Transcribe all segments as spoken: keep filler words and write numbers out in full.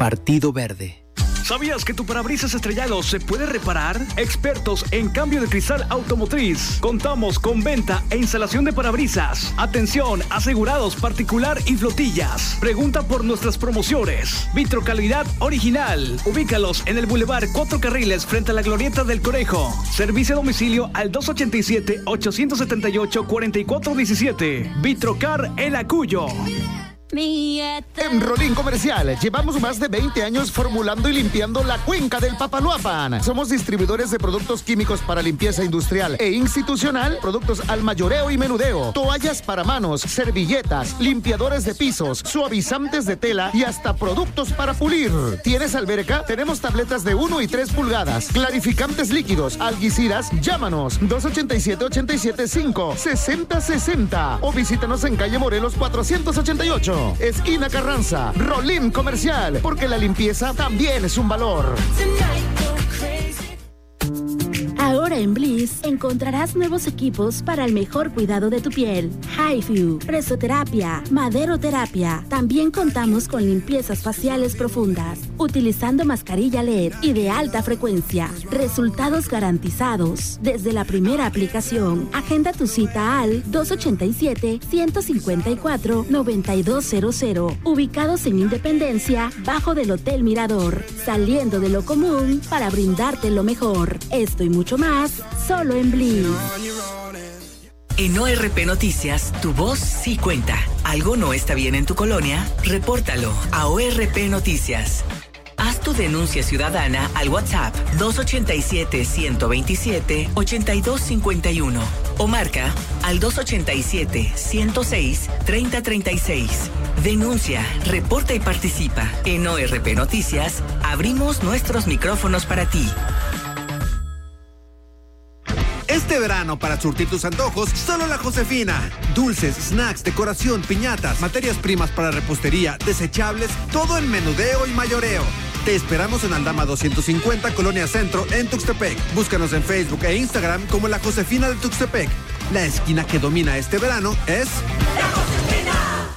Partido Verde. ¿Sabías que tu parabrisas estrellado se puede reparar? Expertos en cambio de cristal automotriz. Contamos con venta e instalación de parabrisas. Atención, asegurados particular y flotillas. Pregunta por nuestras promociones. Vitrocalidad original. Ubícalos en el Boulevard Cuatro Carriles frente a la Glorieta del Conejo. Servicio a domicilio al dos ochenta y siete, ochocientos setenta y ocho, cuarenta y cuatro diecisiete. Vitrocar El Acuyo. En Rolín Comercial llevamos más de veinte años formulando y limpiando la cuenca del Papaloapan. Somos distribuidores de productos químicos para limpieza industrial e institucional, productos al mayoreo y menudeo, toallas para manos, servilletas, limpiadores de pisos, suavizantes de tela y hasta productos para pulir. ¿Tienes alberca? Tenemos tabletas de uno y tres pulgadas, clarificantes líquidos, algiciras. Llámanos dos ochenta y siete, ochenta y siete, cinco, sesenta sesenta o visítanos en calle Morelos cuatrocientos ochenta y ocho. Esquina Carranza. Rolín Comercial, porque la limpieza también es un valor. Ahora en Bliss encontrarás nuevos equipos para el mejor cuidado de tu piel. HiFu, presoterapia, maderoterapia. También contamos con limpiezas faciales profundas, utilizando mascarilla L E D y de alta frecuencia. Resultados garantizados desde la primera aplicación. Agenda tu cita al dos ochenta y siete, ciento cincuenta y cuatro, noventa y dos cero cero. Ubicados en Independencia, bajo del Hotel Mirador. Saliendo de lo común para brindarte lo mejor. Esto y mucho más, solo en Bliss. En O R P Noticias, tu voz sí cuenta. ¿Algo no está bien en tu colonia? Repórtalo a O R P Noticias. Haz tu denuncia ciudadana al WhatsApp dos ochenta y siete, ciento veintisiete, ochenta y dos cincuenta y uno o marca al dos ochenta y siete, ciento seis, treinta treinta y seis. Denuncia, reporta y participa. En O R P Noticias, abrimos nuestros micrófonos para ti. Este verano, para surtir tus antojos, solo La Josefina. Dulces, snacks, decoración, piñatas, materias primas para repostería, desechables, todo en menudeo y mayoreo. Te esperamos en Aldama doscientos cincuenta, Colonia Centro, en Tuxtepec. Búscanos en Facebook e Instagram como La Josefina de Tuxtepec. La esquina que domina este verano es... ¡La Josefina!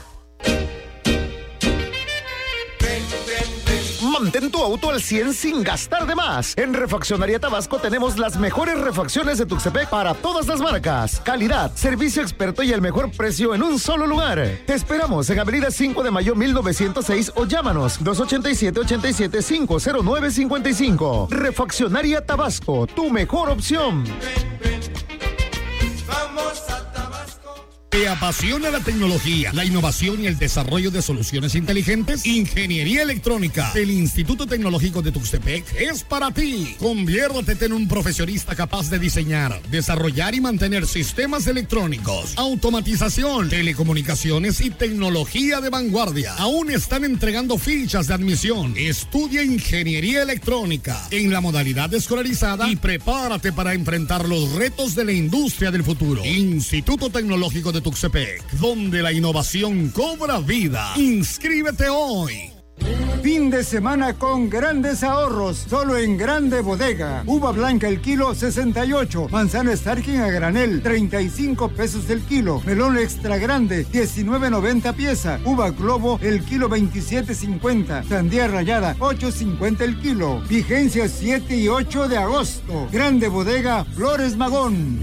Mantén tu auto al cien sin gastar de más. En Refaccionaría Tabasco tenemos las mejores refacciones de Tuxtepec para todas las marcas. Calidad, servicio experto y el mejor precio en un solo lugar. Te esperamos en Avenida cinco de Mayo mil novecientos seis o llámanos dos ochenta y siete, ochenta y siete, cinco cero nueve cincuenta y cinco. Refaccionaría Tabasco, tu mejor opción. ¿Te apasiona la tecnología, la innovación y el desarrollo de soluciones inteligentes? Ingeniería Electrónica del Instituto Tecnológico de Tuxtepec es para ti. Conviértete en un profesionista capaz de diseñar, desarrollar y mantener sistemas electrónicos, automatización, telecomunicaciones y tecnología de vanguardia. Aún están entregando fichas de admisión. Estudia Ingeniería Electrónica en la modalidad escolarizada y prepárate para enfrentar los retos de la industria del futuro. Instituto Tecnológico de Tuxtepec, donde la innovación cobra vida. Inscríbete hoy. Fin de semana con grandes ahorros, solo en Grande Bodega. Uva blanca el kilo sesenta y ocho, manzana Starking a granel treinta y cinco pesos el kilo, melón extra grande diecinueve noventa pieza, uva globo el kilo veintisiete cincuenta, sandía rallada ocho cincuenta el kilo. Vigencia siete y ocho de agosto. Grande Bodega Flores Magón.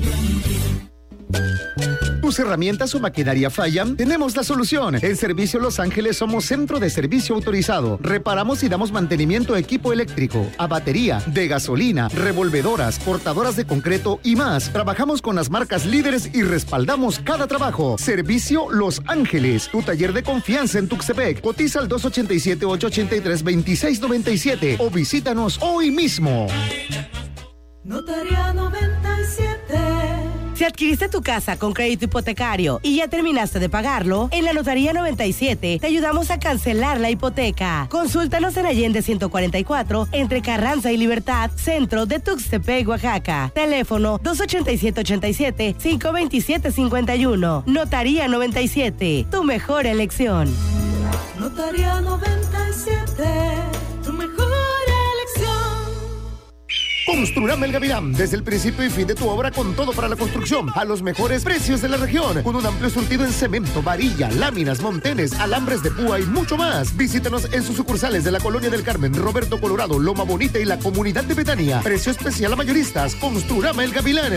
¿Tus herramientas o maquinaria fallan? Tenemos la solución. En Servicio Los Ángeles somos centro de servicio autorizado. Reparamos y damos mantenimiento a equipo eléctrico, a batería, de gasolina, revolvedoras, cortadoras de concreto y más. Trabajamos con las marcas líderes y respaldamos cada trabajo. Servicio Los Ángeles, tu taller de confianza en Tuxtepec. Cotiza al dos ochenta y siete, ocho ochenta y tres, veintiséis noventa y siete o visítanos hoy mismo. Notaría noventa y siete. Si adquiriste tu casa con crédito hipotecario y ya terminaste de pagarlo, en la Notaría noventa y siete te ayudamos a cancelar la hipoteca. Consúltanos en Allende ciento cuarenta y cuatro, entre Carranza y Libertad, centro de Tuxtepec, Oaxaca. Teléfono dos ochenta y siete, ochenta y siete, cinco veintisiete cincuenta y uno. Notaría noventa y siete, tu mejor elección. Notaría noventa y siete, tu mejor elección. Con Construrama El Gavilán, desde el principio y fin de tu obra con todo para la construcción, a los mejores precios de la región, con un amplio surtido en cemento, varilla, láminas, montenes, alambres de púa y mucho más. Visítanos en sus sucursales de la Colonia del Carmen, Roberto Colorado, Loma Bonita y la Comunidad de Betania. Precio especial a mayoristas. Construrama El Gavilán.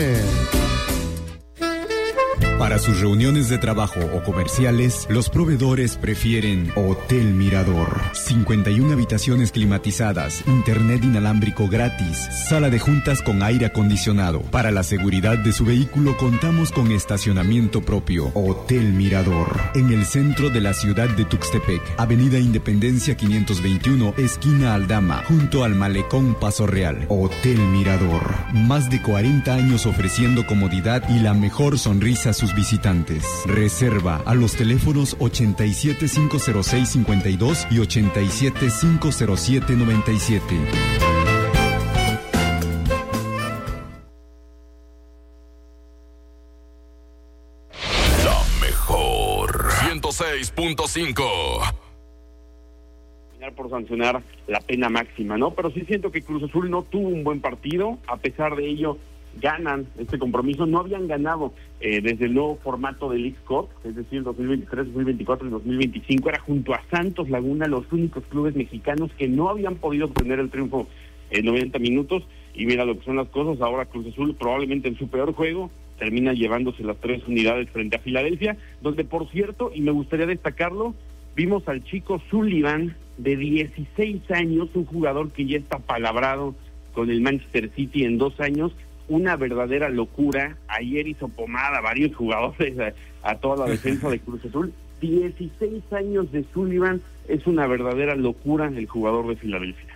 Para sus reuniones de trabajo o comerciales, los proveedores prefieren Hotel Mirador. cincuenta y una habitaciones climatizadas, internet inalámbrico gratis, sala de juntas con aire acondicionado. Para la seguridad de su vehículo contamos con estacionamiento propio. Hotel Mirador, en el centro de la ciudad de Tuxtepec, Avenida Independencia quinientos veintiuno, esquina Aldama, junto al Malecón Paso Real. Hotel Mirador, más de cuarenta años ofreciendo comodidad y la mejor sonrisa a sus visitantes. Reserva a los teléfonos ochenta y siete, cinco cero seis, cincuenta y dos y ochenta y siete, cinco cero siete, noventa y siete. La mejor ciento seis punto cinco. Por sancionar la pena máxima, ¿no? Pero sí siento que Cruz Azul no tuvo un buen partido. A pesar de ello, ganan este compromiso. No habían ganado eh, desde el nuevo formato del Leagues Cup, es decir, dos mil veintitrés, dos mil veinticuatro y dos mil veinticinco. Era junto a Santos Laguna los únicos clubes mexicanos que no habían podido obtener el triunfo en noventa minutos. Y mira lo que son las cosas. Ahora Cruz Azul, probablemente en su peor juego, termina llevándose las tres unidades frente a Filadelfia, donde, por cierto, y me gustaría destacarlo, vimos al chico Sullivan, de dieciséis años, un jugador que ya está palabrado con el Manchester City en dos años, una verdadera locura. Ayer hizo pomada a varios jugadores, a, a toda la defensa de Cruz Azul. dieciséis años de Sullivan, es una verdadera locura el jugador de Filadelfia.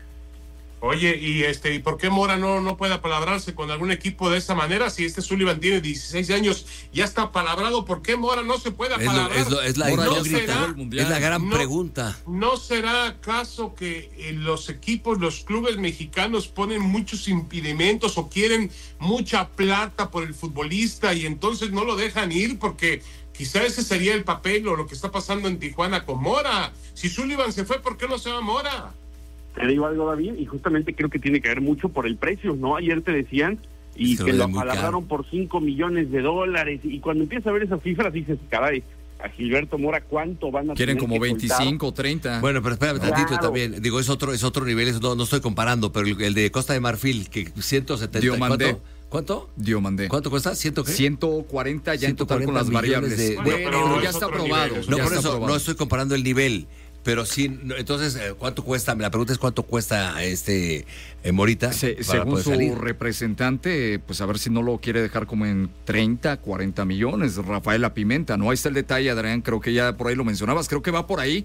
Oye, y este, ¿y por qué Mora no, no puede apalabrarse con algún equipo de esa manera? Si este Sullivan tiene dieciséis años, ya está apalabrado, ¿por qué Mora no se puede apalabrar? Es, lo, es, lo, es la incógnita, no es la gran no, pregunta. ¿No será acaso que eh, los equipos, los clubes mexicanos ponen muchos impedimentos o quieren mucha plata por el futbolista y entonces no lo dejan ir? Porque quizá ese sería el papel o lo que está pasando en Tijuana con Mora. Si Sullivan se fue, ¿por qué no se va Mora? Te digo algo, David, y justamente creo que tiene que ver mucho por el precio, ¿no? Ayer te decían, y se que lo apalabraron por cinco millones de dólares, y cuando empiezas a ver esas cifras dices, caray, a Gilberto Mora, ¿cuánto van a quieren tener como que veinticinco, soltar? treinta. Bueno, pero espérame claro. tantito también. Digo, es otro es otro nivel, eso no, no estoy comparando, pero el, el de Costa de Marfil, que ciento setenta... Diomandé. ¿Cuánto? ¿Cuánto? Diomandé. ¿Cuánto cuesta? ¿Ciento qué? ciento cuarenta ya en total con las variables. De, bueno, de, pero, pero ya está aprobado. No, ya por está eso aprobado. no estoy comparando el nivel. Pero sí, entonces, ¿cuánto cuesta? La pregunta es ¿cuánto cuesta este eh, Morita? Se, según su salir? representante, pues a ver si no lo quiere dejar como en treinta, cuarenta millones. Rafaela Pimenta, ¿no? Ahí está el detalle, Adrián, creo que ya por ahí lo mencionabas, creo que va por ahí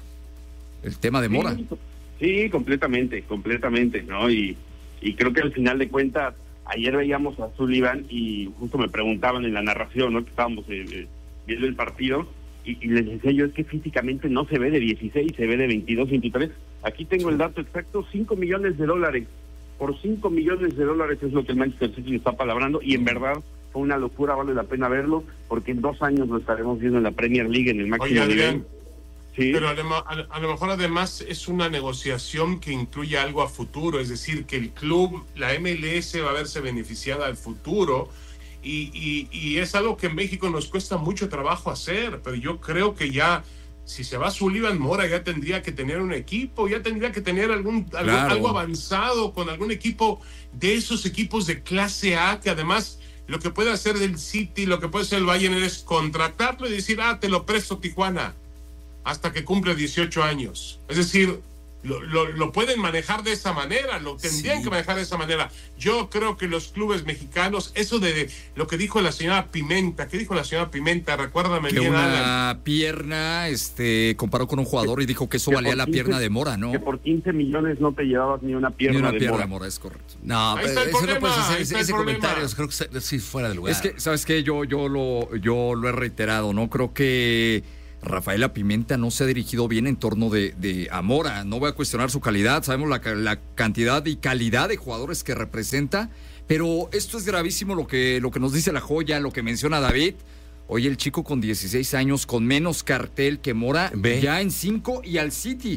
el tema de Mora. Sí, sí, completamente, completamente, ¿no? Y, y creo que al final de cuentas, ayer veíamos a Sullivan y justo me preguntaban en la narración, ¿no? Que estábamos eh, viendo el partido. Y, y les decía yo, es que físicamente no se ve de dieciséis, se ve de veintidós, veintitrés. Aquí tengo el dato exacto, cinco millones de dólares. Por cinco millones de dólares es lo que el Manchester City está palabrando, y en verdad fue una locura, vale la pena verlo, porque en dos años lo estaremos viendo en la Premier League en el máximo Oye, nivel. Adrián, Sí. Pero a lo, a lo mejor además es una negociación que incluye algo a futuro, es decir, que el club, la M L S va a verse beneficiada al futuro. Y, y, y es algo que en México nos cuesta mucho trabajo hacer, pero yo creo que ya, si se va Sullivan, Mora ya tendría que tener un equipo, ya tendría que tener algún, algo, claro. algo avanzado con algún equipo de esos equipos de clase A, que además lo que puede hacer el City, lo que puede hacer el Bayern es contratarlo y decir, ah, te lo presto Tijuana, hasta que cumple dieciocho años. Es decir, Lo, lo, lo pueden manejar de esa manera, lo tendrían sí. que manejar de esa manera. Yo creo que los clubes mexicanos, eso de lo que dijo la señora Pimenta, ¿qué dijo la señora Pimenta? Recuérdame que bien, una Alan. pierna, este, comparó con un jugador y dijo que eso que valía la quince, pierna de Mora, ¿no? Que por quince millones no te llevabas ni una pierna, ni una de, pierna Mora. de Mora, es correcto. No, ahí pero eso problema, no puedes hacer, ese, ese problema. comentario, creo que sí fuera del lugar. Es que, ¿sabes qué? Yo, yo, lo, yo lo he reiterado, ¿no? Creo que Rafaela Pimenta no se ha dirigido bien en torno de, de a Mora. No voy a cuestionar su calidad, sabemos la, la cantidad y calidad de jugadores que representa, pero esto es gravísimo lo que, lo que nos dice la joya, lo que menciona David. Oye, el chico con dieciséis años, con menos cartel que Mora, ¿ve? Ya en cinco y al City.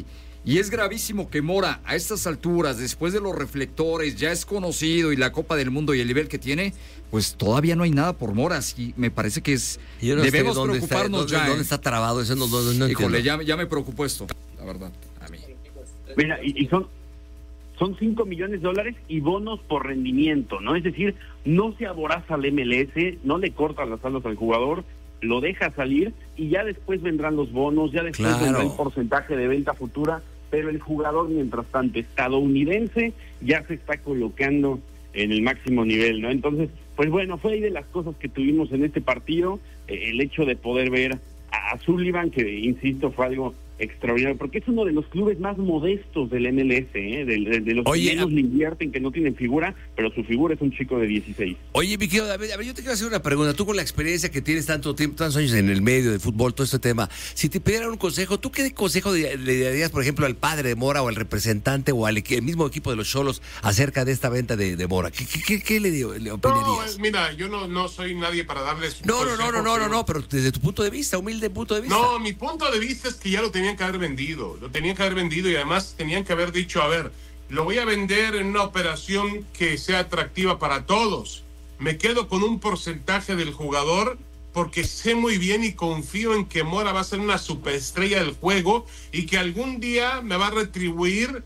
Y es gravísimo que Mora, a estas alturas, después de los reflectores, ya es conocido y la Copa del Mundo y el nivel que tiene, pues todavía no hay nada por Mora. Y me parece que es. Yo no debemos sé dónde preocuparnos está, dónde, ya. ¿Dónde ¿eh? está trabado? Eso no, no, no Híjole, ya, ya me preocupó esto, la verdad, a mí. Mira, y, y son son cinco millones de dólares y bonos por rendimiento, ¿no? Es decir, no se aboraza al M L S, no le cortan las alas al jugador, lo deja salir y ya después vendrán los bonos, ya después Claro. vendrá el porcentaje de venta futura, pero el jugador, mientras tanto, estadounidense, ya se está colocando en el máximo nivel, ¿no? Entonces, pues bueno, fue ahí de las cosas que tuvimos en este partido, eh, el hecho de poder ver a, a Sullivan, que, insisto, fue algo extraordinario, porque es uno de los clubes más modestos del M L S, ¿eh? de, de, de los Oye, que menos le invierten, que no tienen figura, pero su figura es un chico de dieciséis. Oye, mi querido David, a ver, yo te quiero hacer una pregunta. Tú con la experiencia que tienes tanto tiempo, tantos años en el medio de fútbol, todo este tema, si te pidieran un consejo, ¿tú qué consejo le darías, por ejemplo, al padre de Mora o al representante o al el mismo equipo de los Xolos acerca de esta venta de, de Mora? ¿Qué, qué, qué, qué le, le opinarías? No, mira, yo no, no soy nadie para darles... No, no, no, no, no, no, no, pero desde tu punto de vista, humilde punto de vista. No, mi punto de vista es que ya lo tenían que haber vendido. Lo tenían que haber vendido y además tenían que haber dicho, a ver, lo voy a vender en una operación que sea atractiva para todos. Me quedo con un porcentaje del jugador porque sé muy bien y confío en que Mora va a ser una superestrella del juego y que algún día me va a retribuir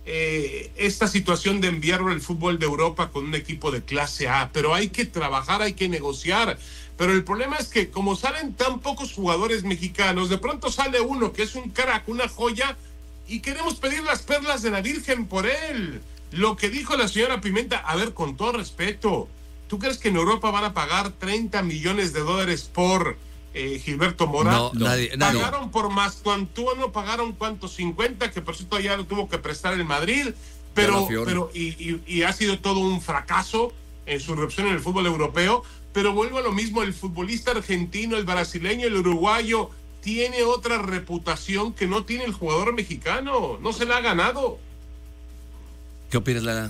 eh, esta situación de enviarlo al fútbol de Europa con un equipo de clase A. Pero hay que trabajar, hay que negociar. Pero el problema es que como salen tan pocos jugadores mexicanos, de pronto sale uno que es un crack, una joya, y queremos pedir las perlas de la Virgen por él. Lo que dijo la señora Pimenta, a ver, con todo respeto, ¿tú crees que en Europa van a pagar treinta millones de dólares por eh, Gilberto Mora? No, no. Nadie, nadie. Pagaron por Mascantuano, pagaron cuánto, cincuenta, que por cierto ya lo tuvo que prestar el Madrid, pero, pero y, y, y ha sido todo un fracaso en su recepción en el fútbol europeo. Pero vuelvo a lo mismo, el futbolista argentino, el brasileño, el uruguayo, tiene otra reputación que no tiene el jugador mexicano, no se la ha ganado. ¿Qué opinas, Lara?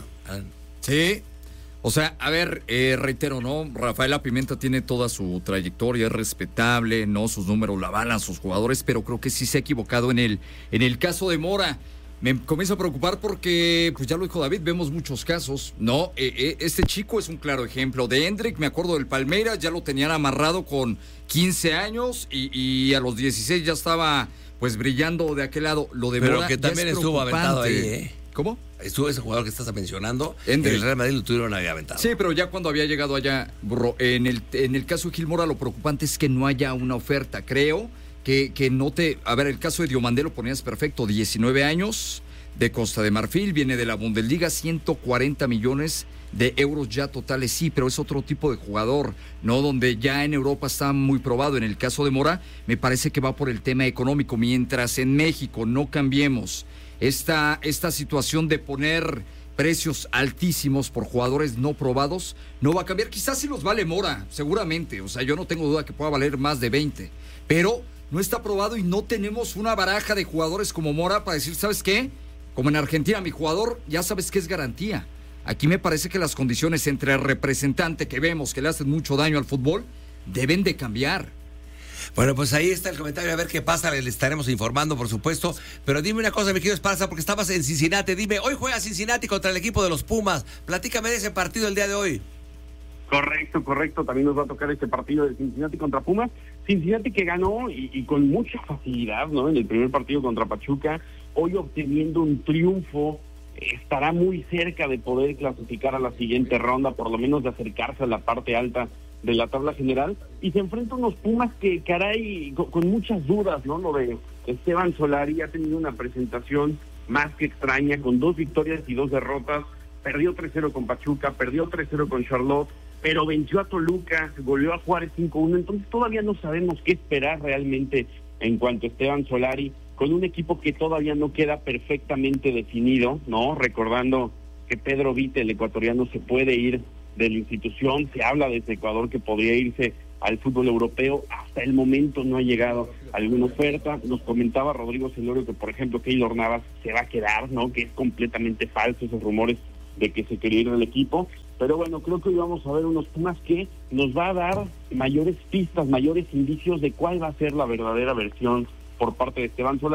Sí, o sea, a ver, eh, reitero, ¿no? Rafaela Pimenta tiene toda su trayectoria, es respetable, ¿no? Sus números la avalan, sus jugadores, pero creo que sí se ha equivocado en el, en el caso de Mora. Me comienzo a preocupar porque, pues ya lo dijo David, vemos muchos casos, ¿no? Eh, eh, este chico es un claro ejemplo. De Hendrik, me acuerdo del Palmeiras, ya lo tenían amarrado con quince años y, y a los dieciséis ya estaba, pues, brillando de aquel lado. Lo de Pero Mora que también es estuvo aventado ahí, ¿eh? ¿Cómo? Estuvo ese jugador que estás mencionando, Hendrik. el Real Madrid lo tuvieron ahí aventado. Sí, pero ya cuando había llegado allá, burro, en el, en el caso de Gil Mora, lo preocupante es que no haya una oferta, creo. Que, que no te... A ver, el caso de Diomandé lo ponías perfecto, diecinueve años, de Costa de Marfil, viene de la Bundesliga, ciento cuarenta millones de euros ya totales, sí, pero es otro tipo de jugador, ¿no? Donde ya en Europa está muy probado. En el caso de Mora, me parece que va por el tema económico, mientras en México no cambiemos esta, esta situación de poner precios altísimos por jugadores no probados, no va a cambiar. Quizás si los vale Mora, seguramente, o sea, yo no tengo duda que pueda valer más de veinte, pero no está probado y no tenemos una baraja de jugadores como Mora para decir, ¿sabes qué? Como en Argentina, mi jugador, ya sabes que es garantía. Aquí me parece que las condiciones entre el representante que vemos que le hacen mucho daño al fútbol deben de cambiar. Bueno, pues ahí está el comentario, a ver qué pasa, le estaremos informando, por supuesto. Pero dime una cosa, mi querido Esparza, porque estabas en Cincinnati. Dime, hoy juega Cincinnati contra el equipo de los Pumas. Platícame de ese partido el día de hoy. Correcto, correcto. También nos va a tocar este partido de Cincinnati contra Pumas. Cincinnati que ganó y, y con mucha facilidad, ¿no? En el primer partido contra Pachuca. Hoy obteniendo un triunfo, estará muy cerca de poder clasificar a la siguiente ronda, por lo menos de acercarse a la parte alta de la tabla general. Y se enfrenta a unos Pumas que, caray, con, con muchas dudas, ¿no? Lo de Esteban Solari ha tenido una presentación más que extraña, con dos victorias y dos derrotas. Perdió tres cero con Pachuca, perdió tres cero con Charlotte, pero venció a Toluca, goleó a Juárez cinco uno, entonces todavía no sabemos qué esperar realmente en cuanto a Esteban Solari, con un equipo que todavía no queda perfectamente definido, ¿no? Recordando que Pedro Vite, el ecuatoriano, se puede ir de la institución, se habla desde Ecuador que podría irse al fútbol europeo, hasta el momento no ha llegado alguna oferta. Nos comentaba Rodrigo Celorio que, por ejemplo, Keylor Navas se va a quedar, ¿no? Que es completamente falso esos rumores de que se quería ir del equipo. Pero bueno, creo que hoy vamos a ver unos Pumas que nos va a dar mayores pistas, mayores indicios de cuál va a ser la verdadera versión por parte de Esteban Solari,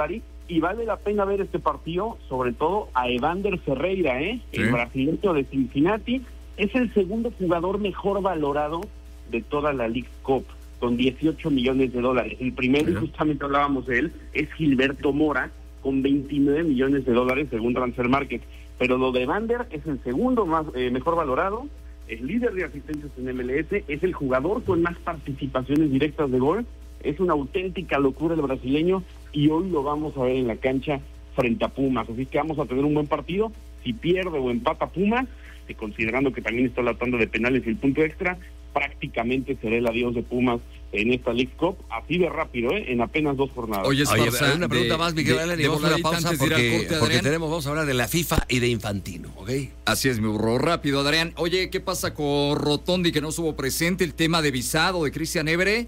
Y vale la pena ver este partido, sobre todo a Evander Ferreira, ¿eh? Sí. El brasileño de Cincinnati. Es el segundo jugador mejor valorado de toda la League Cup, con dieciocho millones de dólares. El primero, y justamente hablábamos de él, es Gilberto Mora, con veintinueve millones de dólares según Transfer Market. Pero lo de Evander es el segundo más eh, mejor valorado, es líder de asistencias en M L S, es el jugador con más participaciones directas de gol. Es una auténtica locura el brasileño y hoy lo vamos a ver en la cancha frente a Pumas. Así que vamos a tener un buen partido. Si pierde o empata Pumas, eh, considerando que también está la tanda de penales y el punto extra, prácticamente será el adiós de Pumas en esta League Cup, así de rápido, ¿eh? En apenas dos jornadas. Oye, Esparza, una pregunta de, más, Miguel de, Allen, y vamos a una pausa porque, corte, porque tenemos, vamos a hablar de la FIFA y de Infantino, ¿ok? Así es, mi burro, rápido, Adrián. Oye, ¿qué pasa con Rotondi, que no estuvo presente? El tema de visado de Cristian Évere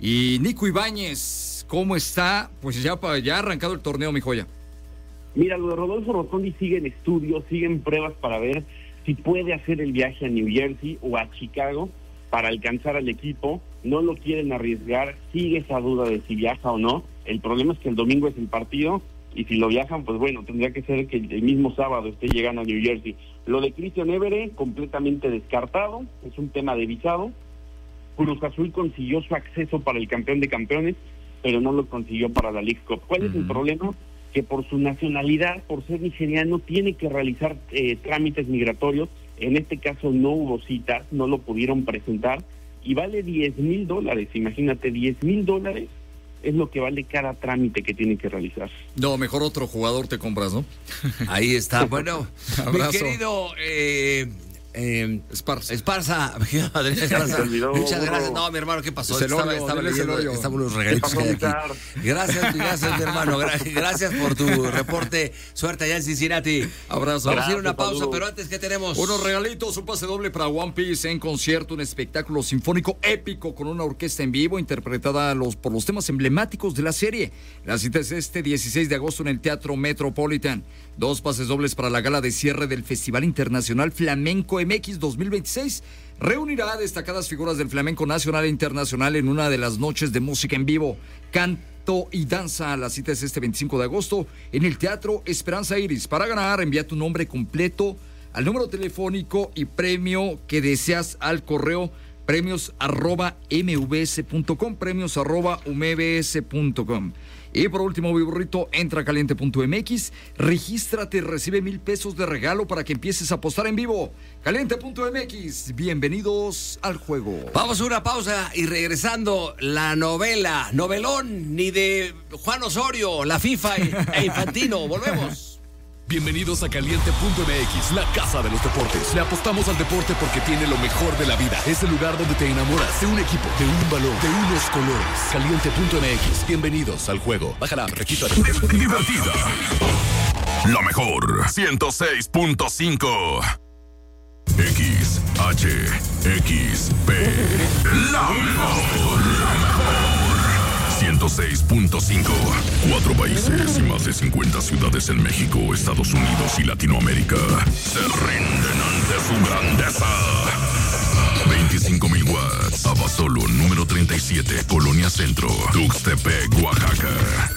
y Nico Ibáñez, ¿cómo está? Pues ya, ya ha arrancado el torneo, mi joya. Mira, lo de Rodolfo Rotondi sigue en estudio, siguen pruebas para ver si puede hacer el viaje a New Jersey o a Chicago para alcanzar al equipo. No lo quieren arriesgar, sigue esa duda de si viaja o no. El problema es que el domingo es el partido y si lo viajan, pues bueno, tendría que ser que el mismo sábado esté llegando a New Jersey. Lo de Cristian Évere, completamente descartado, es un tema de visado. Cruz Azul consiguió su acceso para el campeón de campeones, pero no lo consiguió para la League Cup. ¿Cuál uh-huh. es el problema? Que por su nacionalidad, por ser nigeriano, tiene que realizar eh, trámites migratorios. En este caso no hubo citas, no lo pudieron presentar y vale diez mil dólares. Imagínate, diez mil dólares es lo que vale cada trámite que tiene que realizar. No, mejor otro jugador te compras, ¿no? Ahí está. Bueno, mi querido eh, eh, Esparza. Esparza. Adrián Esparza. Muchas gracias. No, mi hermano, ¿qué pasó? Estaba, estaba leyendo, estaba unos regalitos que hay aquí. Gracias, gracias, mi hermano. Gracias por tu reporte. Suerte allá en Cincinnati. Abrazo. Vamos a ir a una pausa, pero antes, ¿qué tenemos? Unos regalitos, un pase doble para One Piece en concierto, un espectáculo sinfónico épico con una orquesta en vivo interpretada los, por los temas emblemáticos de la serie. La cita es este dieciséis de agosto en el Teatro Metropolitan. Dos pases dobles para la gala de cierre del Festival Internacional Flamenco M X dos mil veintiséis. Reunirá a destacadas figuras del flamenco nacional e internacional en una de las noches de música en vivo, canto y danza. La cita es este veinticinco de agosto en el Teatro Esperanza Iris. Para ganar, envía tu nombre completo al número telefónico y premio que deseas al correo premios arroba mbs punto com, premios arroba mbs punto com. Y por último, mi burrito, entra a caliente punto m x, regístrate y recibe mil pesos de regalo para que empieces a apostar en vivo. caliente punto m x, bienvenidos al juego. Vamos a una pausa y regresando, la novela, novelón, ni de Juan Osorio, la FIFA e Infantino. Volvemos. Bienvenidos a caliente punto m x, la casa de los deportes. Le apostamos al deporte porque tiene lo mejor de la vida. Es el lugar donde te enamoras de un equipo, de un balón, de unos colores. caliente punto m x, bienvenidos al juego. Bájala, regístrate. Divertida. La mejor, ciento seis punto cinco. X, H, X, P. La mejor. La mejor. ciento seis punto cinco. Cuatro países y más de cincuenta ciudades en México, Estados Unidos y Latinoamérica se rinden ante su grandeza. veinticinco mil watts. Abasolo, número treinta y siete, Colonia Centro, Tuxtepec, Oaxaca.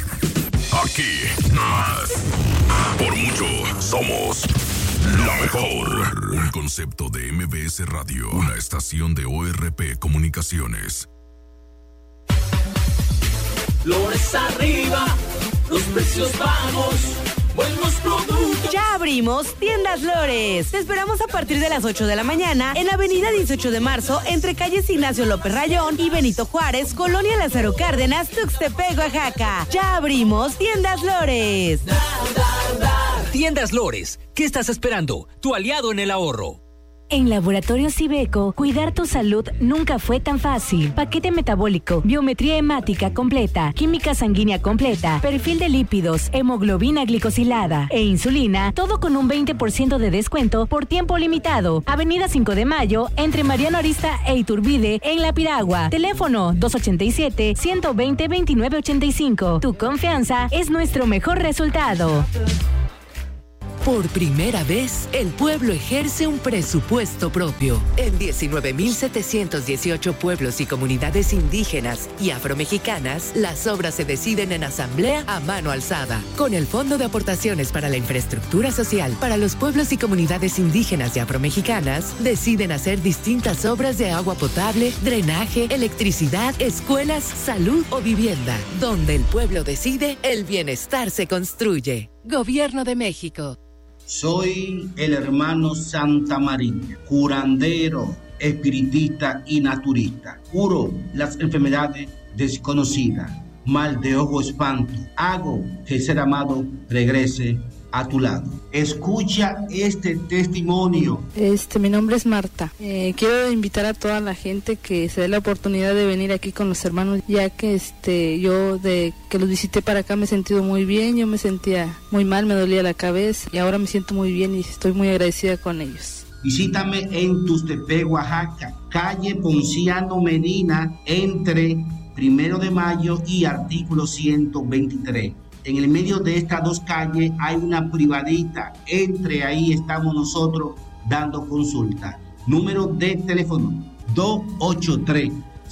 Aquí, más. Por mucho, somos la mejor. Un concepto de M B S Radio, una estación de O R P Comunicaciones. Flores arriba, los precios bajos, buenos productos. Ya abrimos Tiendas Lores. Te esperamos a partir de las ocho de la mañana en Avenida dieciocho de marzo, entre calles Ignacio López Rayón y Benito Juárez, Colonia Lázaro Cárdenas, Tuxtepec, Oaxaca. Ya abrimos Tiendas Lores. Da, da, da. Tiendas Lores, ¿qué estás esperando? Tu aliado en el ahorro. En Laboratorios Ibeco, cuidar tu salud nunca fue tan fácil. Paquete metabólico, biometría hemática completa, química sanguínea completa, perfil de lípidos, hemoglobina glicosilada e insulina, todo con un veinte por ciento de descuento por tiempo limitado. Avenida cinco de mayo, entre Mariano Arista e Iturbide, en La Piragua. Teléfono dos ochenta y siete, ciento veinte, veintinueve ochenta y cinco. Tu confianza es nuestro mejor resultado. Por primera vez, el pueblo ejerce un presupuesto propio. En diecinueve mil setecientos dieciocho pueblos y comunidades indígenas y afromexicanas, las obras se deciden en asamblea a mano alzada. Con el Fondo de Aportaciones para la Infraestructura Social para los pueblos y comunidades indígenas y afromexicanas, deciden hacer distintas obras de agua potable, drenaje, electricidad, escuelas, salud o vivienda. Donde el pueblo decide, el bienestar se construye. Gobierno de México. Soy el hermano Santa María, curandero, espiritista y naturista. Curo las enfermedades desconocidas, mal de ojo, espanto. Hago que el ser amado regrese a tu lado. Escucha este testimonio. Este, mi nombre es Marta. Eh, quiero invitar a toda la gente que se dé la oportunidad de venir aquí con los hermanos, ya que este, yo de que los visité para acá me he sentido muy bien. Yo me sentía muy mal, me dolía la cabeza y ahora me siento muy bien y estoy muy agradecida con ellos. Visítame en Tuxtepec, Oaxaca, calle Ponciano Medina, entre Primero de Mayo y artículo ciento veintitrés. En el medio de estas dos calles hay una privadita. Entre ahí estamos nosotros dando consulta. Número de teléfono dos ocho tres,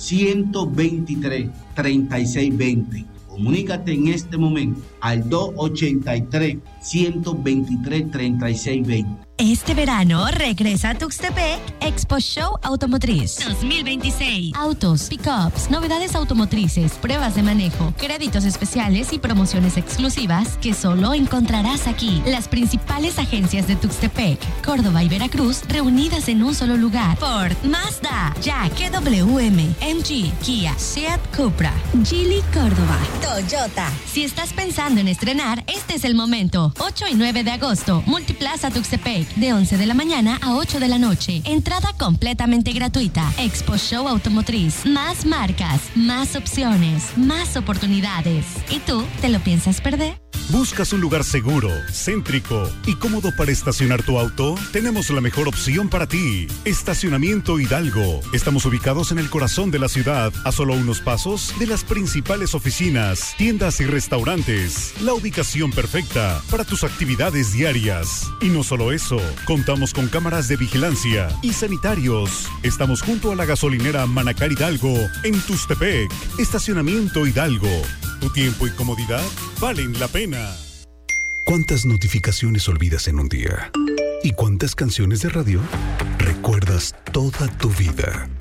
uno dos tres, tres seis dos cero. Comunícate en este momento al dos ocho tres, uno dos tres, tres seis dos cero. Este verano regresa a Tuxtepec Expo Show Automotriz dos mil veintiséis. Autos, pickups, novedades automotrices, pruebas de manejo, créditos especiales y promociones exclusivas que solo encontrarás aquí. Las principales agencias de Tuxtepec, Córdoba y Veracruz reunidas en un solo lugar. Ford, Mazda, Jack, G W M, M G, Kia, Seat, Cupra, Geely, Córdoba, Toyota. Si estás pensando en estrenar, este es el momento. ocho y nueve de agosto, Multiplaza Tuxtepec. De once de la mañana a ocho de la noche. Entrada completamente gratuita. Expo Show Automotriz. Más marcas, más opciones, más oportunidades. ¿Y tú te lo piensas perder? ¿Buscas un lugar seguro, céntrico y cómodo para estacionar tu auto? Tenemos la mejor opción para ti. Estacionamiento Hidalgo. Estamos ubicados en el corazón de la ciudad, a solo unos pasos de las principales oficinas, tiendas y restaurantes. La ubicación perfecta para tus actividades diarias. Y no solo eso, contamos con cámaras de vigilancia y sanitarios. Estamos junto a la gasolinera Manacar Hidalgo en Tuxtepec. Estacionamiento Hidalgo. Tu tiempo y comodidad valen la pena. ¿Cuántas notificaciones olvidas en un día? ¿Y cuántas canciones de radio recuerdas toda tu vida?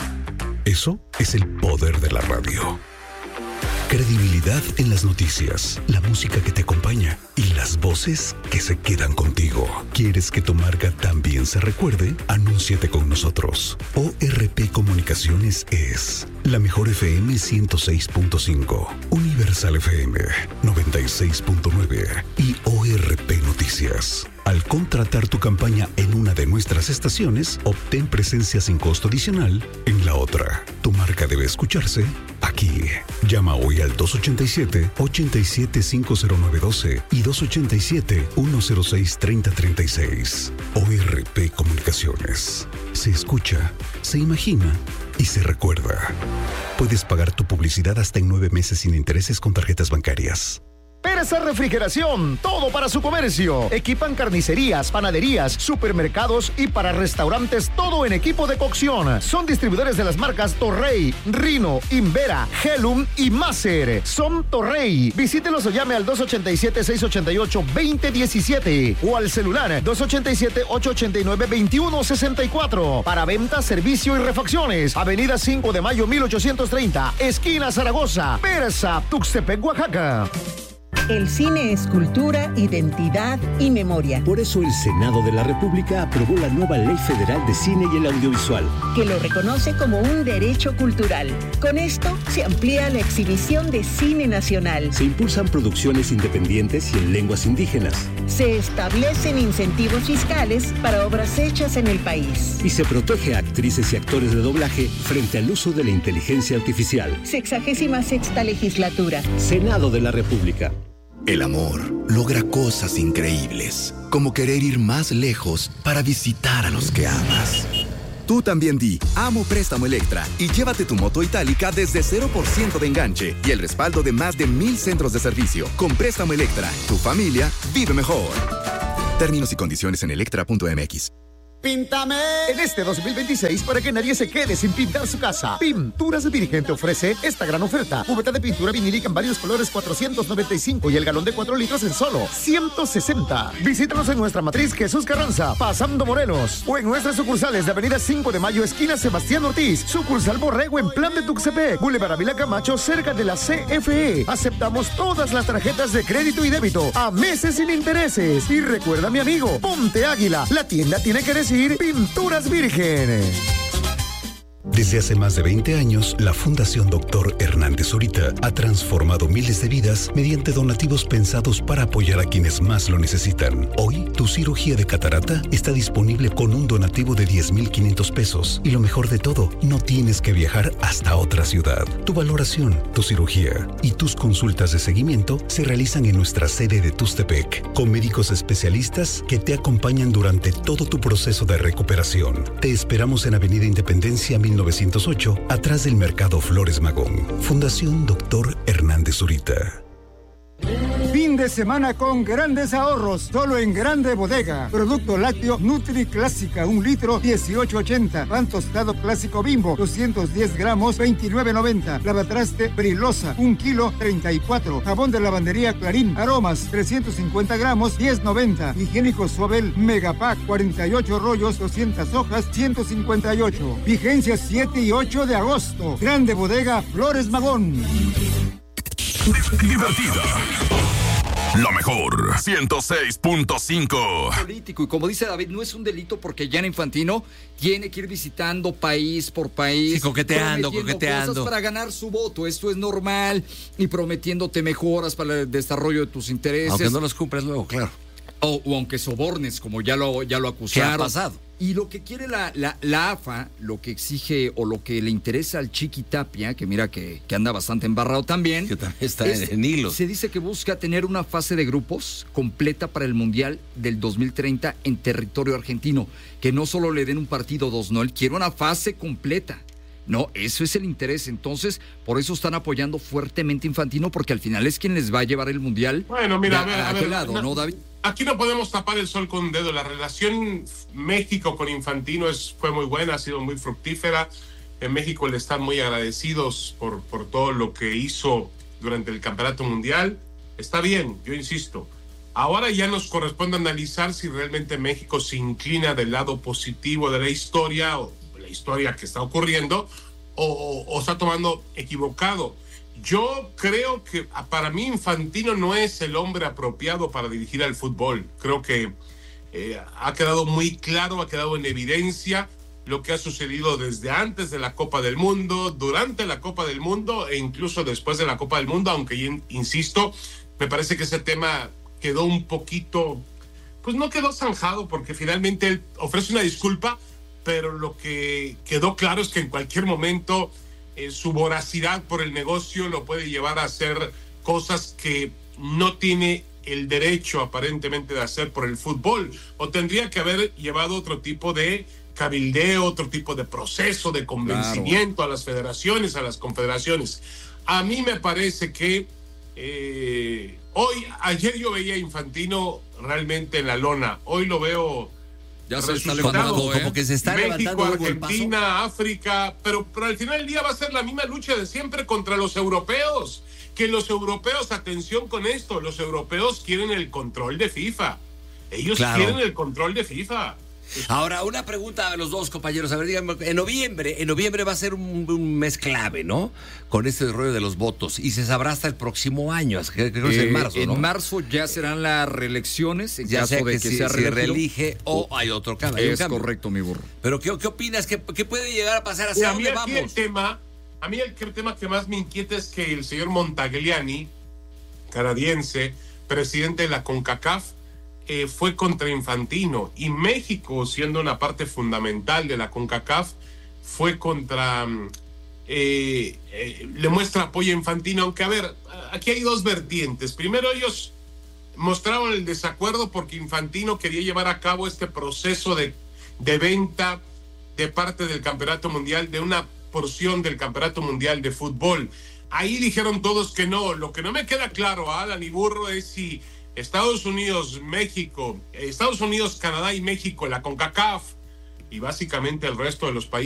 Eso es el poder de la radio. Credibilidad en las noticias, la música que te acompaña y las voces que se quedan contigo. ¿Quieres que tu marca también se recuerde? Anúnciate con nosotros. O R P Comunicaciones es la mejor F M ciento seis punto cinco, Universal F M noventa y seis punto nueve y O R P Noticias. Al contratar tu campaña en una de nuestras estaciones, obtén presencia sin costo adicional en la otra. Tu marca debe escucharse aquí. Llama hoy al dos ocho siete, ocho siete cinco cero nueve uno dos y dos ocho siete, uno cero seis, tres cero tres seis. O R P Comunicaciones. Se escucha, se imagina y se recuerda. Puedes pagar tu publicidad hasta en nueve meses sin intereses con tarjetas bancarias. Persa Refrigeración, todo para su comercio. Equipan carnicerías, panaderías, supermercados y para restaurantes, todo en equipo de cocción. Son distribuidores de las marcas Torrey, Rino, Invera, Helum y Maser. Son Torrey. Visítelos o llame al dos ocho siete, seis ocho ocho, dos cero uno siete o al celular dos ocho siete, ocho ocho nueve, dos uno seis cuatro. Para venta, servicio y refacciones. Avenida cinco de mayo, mil ochocientos treinta, esquina Zaragoza. Persa, Tuxtepec, Oaxaca. El cine es cultura, identidad y memoria. Por eso el Senado de la República aprobó la nueva Ley Federal de Cine y el Audiovisual, que lo reconoce como un derecho cultural. Con esto se amplía la exhibición de cine nacional. Se impulsan producciones independientes y en lenguas indígenas. Se establecen incentivos fiscales para obras hechas en el país. Y se protege a actrices y actores de doblaje frente al uso de la inteligencia artificial. Sexagésima sexta legislatura. Senado de la República. El amor logra cosas increíbles, como querer ir más lejos para visitar a los que amas. Tú también di Amo Préstamo Electra y llévate tu moto itálica desde cero por ciento de enganche y el respaldo de más de mil centros de servicio. Con Préstamo Electra, tu familia vive mejor. Términos y condiciones en electra punto m x. ¡Píntame! En este dos mil veintiséis, para que nadie se quede sin pintar su casa, Pinturas Virgen te ofrece esta gran oferta. Cubeta de pintura vinílica en varios colores, cuatrocientos noventa y cinco, y el galón de cuatro litros en solo ciento sesenta. Visítanos en nuestra matriz Jesús Carranza, pasando Morelos, o en nuestras sucursales de Avenida cinco de Mayo, esquina Sebastián Ortiz, sucursal Borrego en Plan de Tuxtepec, Boulevard Avila Camacho, cerca de la C F E. Aceptamos todas las tarjetas de crédito y débito, a meses sin intereses. Y recuerda, mi amigo, ponte Águila, la tienda tiene que decir Pinturas Virgen. Desde hace más de veinte años, la Fundación Doctor Hernández Zurita ha transformado miles de vidas mediante donativos pensados para apoyar a quienes más lo necesitan. Hoy, tu cirugía de catarata está disponible con un donativo de diez mil quinientos pesos. Y lo mejor de todo, no tienes que viajar hasta otra ciudad. Tu valoración, tu cirugía y tus consultas de seguimiento se realizan en nuestra sede de Tuxtepec, con médicos especialistas que te acompañan durante todo tu proceso de recuperación. Te esperamos en Avenida Independencia mil novecientos ocho, atrás del Mercado Flores Magón. Fundación Doctor Hernández Zurita. Fin de semana con grandes ahorros, solo en Grande Bodega. Producto lácteo Nutri Clásica, un litro, dieciocho ochenta. Pan tostado clásico Bimbo, doscientos diez gramos, veintinueve noventa. Lavatraste Brilosa, un kilo, treinta y cuatro. Jabón de lavandería Clarín, aromas, trescientos cincuenta gramos, diez noventa. Higiénico Suabel Megapack, cuarenta y ocho rollos, doscientas hojas, ciento cincuenta y ocho. Vigencia siete y ocho de agosto. Grande Bodega Flores Magón. Divertida. Lo mejor, ciento seis punto cinco. Político, y como dice David, no es un delito porque Gianni Infantino tiene que ir visitando país por país. Sí, coqueteando, coqueteando. Cosas para ganar su voto, esto es normal. Y prometiéndote mejoras para el desarrollo de tus intereses. Aunque no los cumplas luego, claro. O, o aunque sobornes, como ya lo, ya lo acusaron. ¿Qué ha pasado? Y lo que quiere la, la, la A F A, lo que exige o lo que le interesa al Chiqui Tapia, que mira que, que anda bastante embarrado también. Que también está es, en hilos. Se dice que busca tener una fase de grupos completa para el Mundial del dos mil treinta en territorio argentino. Que no solo le den un partido o dos, no, él quiere una fase completa. No, eso es el interés. Entonces, por eso están apoyando fuertemente a Infantino, porque al final es quien les va a llevar el Mundial. Bueno, mira, a, a ver, a, a a ver, lado, no, ¿no, David? Aquí no podemos tapar el sol con un dedo. La relación México con Infantino es, fue muy buena, ha sido muy fructífera. En México le están muy agradecidos por, por todo lo que hizo durante el Campeonato Mundial. Está bien, yo insisto. Ahora ya nos corresponde analizar si realmente México se inclina del lado positivo de la historia, o la historia que está ocurriendo, o, o, o está tomando equivocado. Yo creo que para mí Infantino no es el hombre apropiado para dirigir al fútbol. Creo que eh, ha quedado muy claro, ha quedado en evidencia lo que ha sucedido desde antes de la Copa del Mundo, durante la Copa del Mundo e incluso después de la Copa del Mundo, aunque insisto, me parece que ese tema quedó un poquito, pues no quedó zanjado porque finalmente él ofrece una disculpa, pero lo que quedó claro es que en cualquier momento Eh, su voracidad por el negocio lo puede llevar a hacer cosas que no tiene el derecho aparentemente de hacer por el fútbol, o tendría que haber llevado otro tipo de cabildeo, otro tipo de proceso de convencimiento claro. a las federaciones, a las confederaciones. A mí me parece que eh, hoy, ayer yo veía a Infantino realmente en la lona, hoy lo veo ya se está levantando, como, ¿eh? como que se está México, levantando Argentina, África, pero, pero al final del día va a ser la misma lucha de siempre contra los europeos, que los europeos, atención con esto, los europeos quieren el control de FIFA, ellos claro. quieren el control de FIFA. Ahora, una pregunta a los dos compañeros. A ver, díganme, en noviembre, en noviembre va a ser un, un mes clave, ¿no? Con este rollo de los votos. Y se sabrá hasta el próximo año. Creo que es en marzo, ¿no? En marzo ya serán las reelecciones, en ya caso sea de que, que si, sea se reelige o hay otro cambio. Es cambio. Correcto, mi burro. Pero, ¿qué, qué opinas? ¿Qué, ¿Qué puede llegar a pasar? ¿Hacia dónde vamos? El tema, a mí el, el tema que más me inquieta es que el señor Montagliani, canadiense, presidente de la CONCACAF, Eh, fue contra Infantino, y México, siendo una parte fundamental de la CONCACAF, fue contra eh, eh, le muestra apoyo a Infantino, aunque a ver, aquí hay dos vertientes. Primero, ellos mostraron el desacuerdo porque Infantino quería llevar a cabo este proceso de, de venta de parte del Campeonato Mundial, de una porción del Campeonato Mundial de Fútbol. Ahí dijeron todos que no. Lo que no me queda claro a Alan y Burro es si Estados Unidos, México, Estados Unidos, Canadá y México, la CONCACAF y básicamente el resto de los países